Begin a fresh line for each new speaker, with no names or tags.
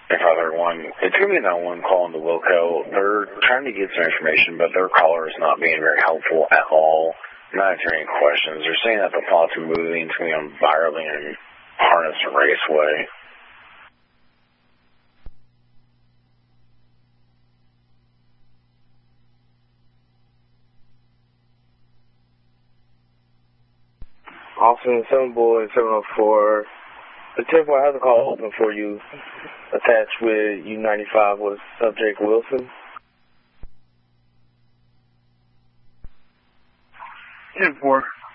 Father one, it's going to be that one calling the Wilco. They're trying to get some information, but their caller is not being very helpful at all. Not answering any questions. They're saying that the thoughts are moving. It's going to be on virally and Harness and Raceway.
Austin, 7 Boy, 704. The 10-4 has a call open for you, attached with U95 with subject Wilson.
10-4,